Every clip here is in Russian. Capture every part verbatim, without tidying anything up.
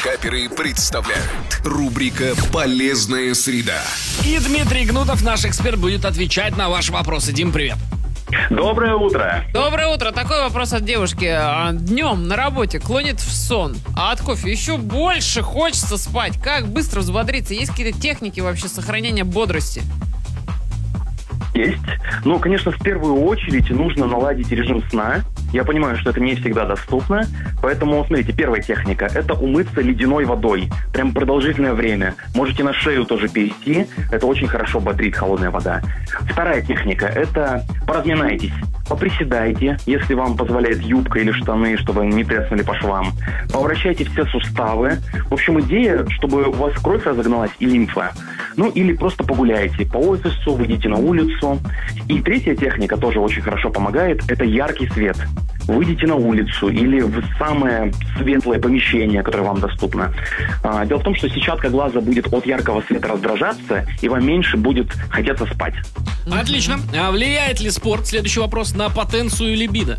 Вейкаперы представляют рубрика «Полезная среда». И Дмитрий Гнутов, наш эксперт, будет отвечать на ваши вопросы. Дим, привет. Доброе утро. Доброе утро. Такой вопрос от девушки. Днем на работе клонит в сон, а от кофе еще больше хочется спать. Как быстро взбодриться? Есть какие-то техники вообще сохранения бодрости? Есть. Ну, конечно, в первую очередь нужно наладить режим сна. Я понимаю, что это не всегда доступно, поэтому, смотрите, первая техника – это умыться ледяной водой. Прям продолжительное время. Можете на шею тоже перейти, это очень хорошо бодрит холодная вода. Вторая техника – это поразминайтесь. Поприседайте, если вам позволяет юбка или штаны, чтобы не треснули по швам. Повращайте все суставы. В общем, идея, чтобы у вас кровь разогналась и лимфа. Ну, или просто погуляйте по офису, выйдите на улицу. И третья техника тоже очень хорошо помогает – это яркий свет. Выйдите на улицу или в самое светлое помещение, которое вам доступно. Дело в том, что сетчатка глаза будет от яркого света раздражаться, и вам меньше будет хотеться спать. Отлично. А влияет ли спорт, следующий вопрос, на потенцию либидо?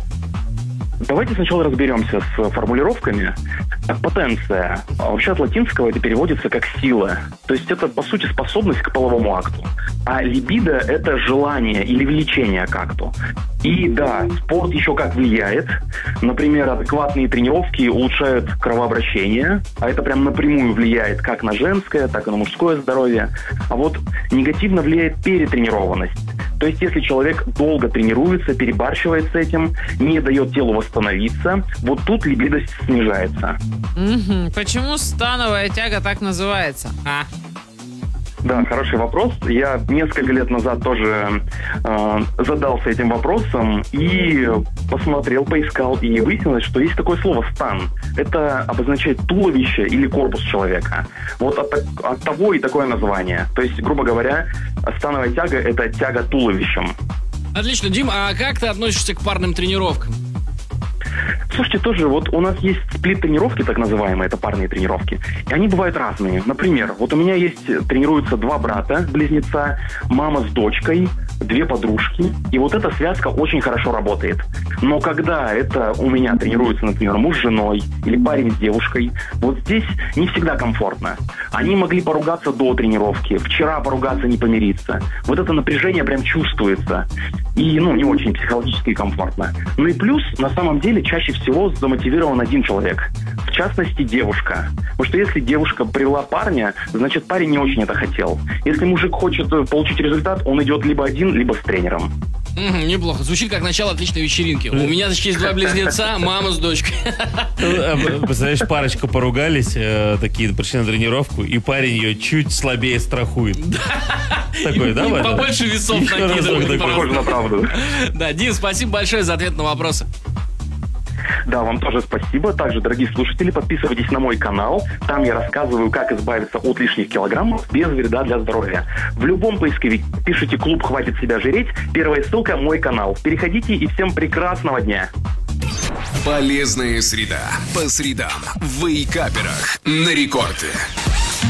Давайте сначала разберемся с формулировками. Потенция. Вообще от латинского это переводится как сила. То есть это, по сути, способность к половому акту. А либидо – это желание или влечение к акту. И да, спорт еще как влияет. Например, адекватные тренировки улучшают кровообращение, а это прям напрямую влияет как на женское, так и на мужское здоровье. А вот негативно влияет перетренированность. То есть, если человек долго тренируется, перебарщивает с этим, не дает телу восстановиться, вот тут либидо снижается. Угу. Почему становая тяга так называется? А? Да, хороший вопрос. Я несколько лет назад тоже э, задался этим вопросом и посмотрел, поискал, и выяснилось, что есть такое слово «стан». Это обозначает туловище или корпус человека. Вот от, от того и такое название. То есть, грубо говоря, становая тяга – это тяга туловищем. Отлично. Дим, а как ты относишься к парным тренировкам? Слушайте, тоже вот у нас есть сплит-тренировки, так называемые, это парные тренировки, и они бывают разные. Например, вот у меня есть, тренируются два брата, близнеца, мама с дочкой, две подружки, и вот эта связка очень хорошо работает. Но когда это у меня тренируется, например, муж с женой или парень с девушкой, вот здесь не всегда комфортно. Они могли поругаться до тренировки, вчера поругаться, не помириться. Вот это напряжение прям чувствуется. И, ну, не очень психологически комфортно. Ну и плюс, на самом деле, чаще всего замотивирован один человек. В частности, девушка. Потому что если девушка привела парня, значит, парень не очень это хотел. Если мужик хочет получить результат, он идет либо один, либо с тренером. Mm, неплохо. Звучит как начало отличной вечеринки. У меня, значит, есть два близнеца, мама с дочкой. Представляешь, парочка поругались, э, такие, пришли на тренировку, и парень ее чуть слабее страхует. Такой, да, Ваня? Побольше весов накидывают. Похоже на правду. Да, Дим, спасибо большое за ответ на вопросы. Да, вам тоже спасибо. Также, дорогие слушатели, подписывайтесь на мой канал. Там я рассказываю, как избавиться от лишних килограммов без вреда для здоровья. В любом поисковике пишите «Клуб хватит себя жреть». Первая ссылка – мой канал. Переходите, и всем прекрасного дня. Полезная среда. По средам в Вейкаперах на рекорде.